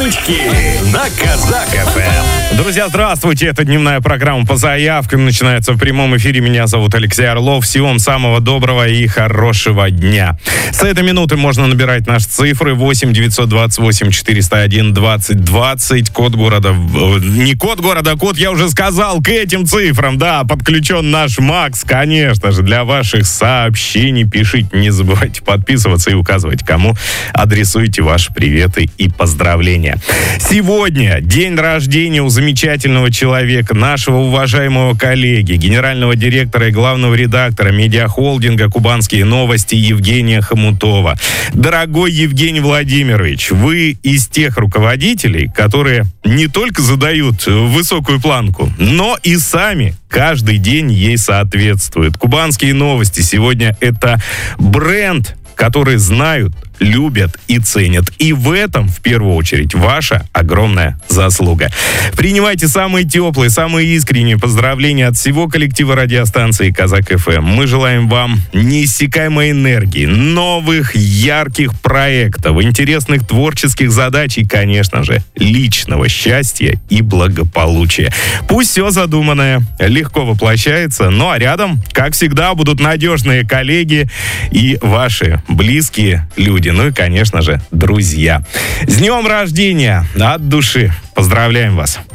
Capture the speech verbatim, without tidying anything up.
Девочки на Казах эф эм. Друзья, здравствуйте. Это дневная программа по заявкам. Начинается в прямом эфире. Меня зовут Алексей Орлов. Всего вам самого доброго и хорошего дня. С этой минуты можно набирать наши цифры. восемь девятьсот двадцать восемь четыреста один двадцать двадцать. Код города... Не код города, а код я уже сказал. К этим цифрам, да, подключен наш Макс. Конечно же, для ваших сообщений пишите. Не забывайте подписываться и указывать, кому адресуйте ваши приветы и поздравления. Сегодня день рождения у замечательного человека, нашего уважаемого коллеги, генерального директора и главного редактора медиахолдинга «Кубанские новости» Евгения Хомутова. Дорогой Евгений Владимирович, вы из тех руководителей, которые не только задают высокую планку, но и сами каждый день ей соответствуют. «Кубанские новости» сегодня это бренд, который знают, любят и ценят. И в этом, в первую очередь, ваша огромная заслуга. Принимайте самые теплые, самые искренние поздравления от всего коллектива радиостанции Казах эф эм. Мы желаем вам неиссякаемой энергии, новых ярких проектов, интересных творческих задач и, конечно же, личного счастья и благополучия. Пусть все задуманное легко воплощается, ну а рядом, как всегда, будут надежные коллеги и ваши близкие люди. Ну и, конечно же, друзья. С днем рождения от души. Поздравляем вас.